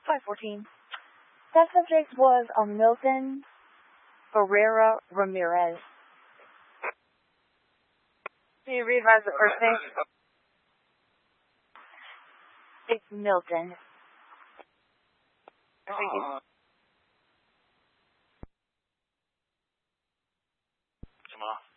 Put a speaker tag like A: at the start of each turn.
A: 514. That subject was Milton Ferreira Ramirez.
B: Can you revise the first name?
A: It's Milton.
B: Thank you.
C: Come on.